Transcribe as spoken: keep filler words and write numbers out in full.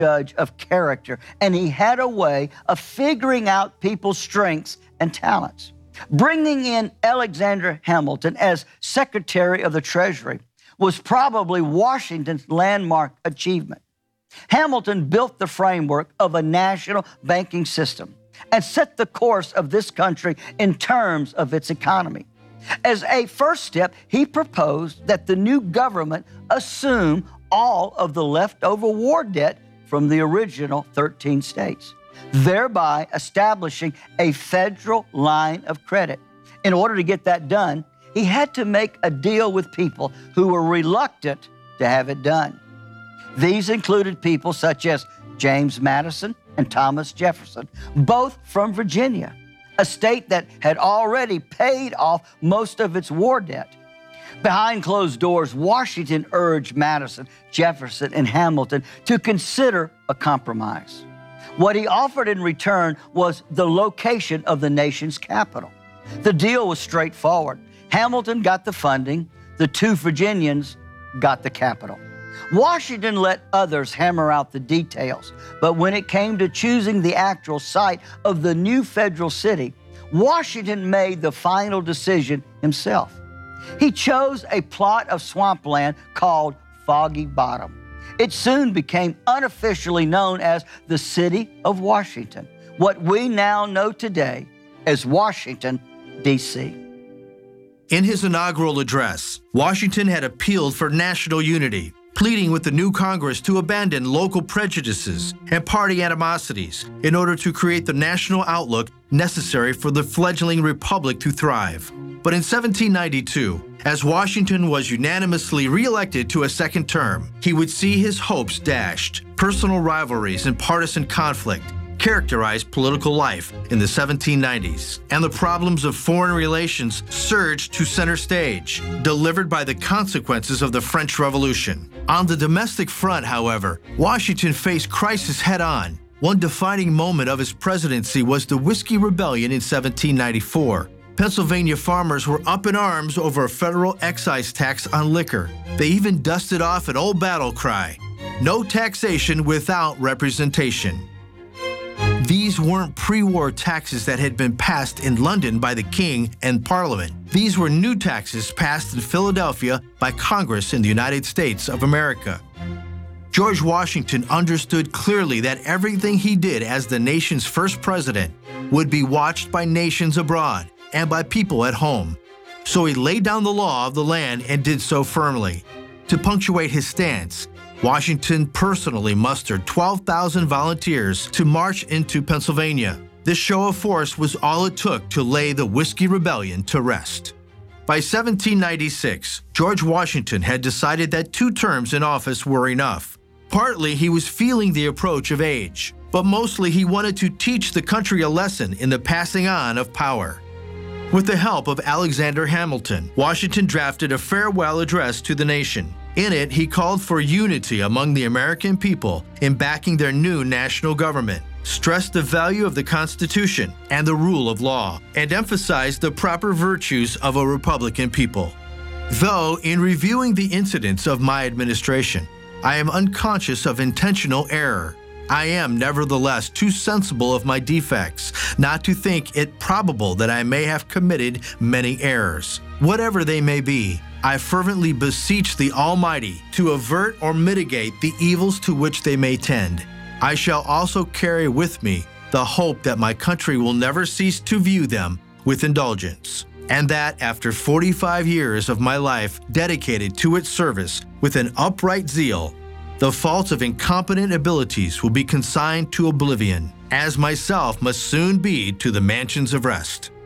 judge of character, and he had a way of figuring out people's strengths and talents. Bringing in Alexander Hamilton as Secretary of the Treasury was probably Washington's landmark achievement. Hamilton built the framework of a national banking system and set the course of this country in terms of its economy. As a first step, he proposed that the new government assume all of the leftover war debt from the original thirteen states, thereby establishing a federal line of credit. In order to get that done, he had to make a deal with people who were reluctant to have it done. These included people such as James Madison and Thomas Jefferson, both from Virginia, a state that had already paid off most of its war debt. Behind closed doors, Washington urged Madison, Jefferson, and Hamilton to consider a compromise. What he offered in return was the location of the nation's capital. The deal was straightforward. Hamilton got the funding, the two Virginians got the capital. Washington let others hammer out the details, but when it came to choosing the actual site of the new federal city, Washington made the final decision himself. He chose a plot of swampland called Foggy Bottom. It soon became unofficially known as the City of Washington, what we now know today as Washington, D C In his inaugural address, Washington had appealed for national unity, pleading with the new Congress to abandon local prejudices and party animosities in order to create the national outlook necessary for the fledgling republic to thrive. But in seventeen ninety-two, as Washington was unanimously reelected to a second term, he would see his hopes dashed. Personal rivalries and partisan conflict characterized political life in the seventeen nineties, and the problems of foreign relations surged to center stage, delivered by the consequences of the French Revolution. On the domestic front, however, Washington faced crisis head-on. One defining moment of his presidency was the Whiskey Rebellion in seventeen ninety-four. Pennsylvania farmers were up in arms over a federal excise tax on liquor. They even dusted off an old battle cry: no taxation without representation. These weren't pre-war taxes that had been passed in London by the King and Parliament. These were new taxes passed in Philadelphia by Congress in the United States of America. George Washington understood clearly that everything he did as the nation's first president would be watched by nations abroad and by people at home. So he laid down the law of the land and did so firmly. To punctuate his stance, Washington personally mustered twelve thousand volunteers to march into Pennsylvania. This show of force was all it took to lay the Whiskey Rebellion to rest. By seventeen ninety-six, George Washington had decided that two terms in office were enough. Partly he was feeling the approach of age, but mostly he wanted to teach the country a lesson in the passing on of power. With the help of Alexander Hamilton, Washington drafted a farewell address to the nation. In it, he called for unity among the American people in backing their new national government, stressed the value of the Constitution and the rule of law, and emphasized the proper virtues of a Republican people. Though, in reviewing the incidents of my administration, I am unconscious of intentional error, I am nevertheless too sensible of my defects not to think it probable that I may have committed many errors. Whatever they may be, I fervently beseech the Almighty to avert or mitigate the evils to which they may tend. I shall also carry with me the hope that my country will never cease to view them with indulgence, and that after forty-five years of my life dedicated to its service with an upright zeal, the faults of incompetent abilities will be consigned to oblivion, as myself must soon be to the mansions of rest.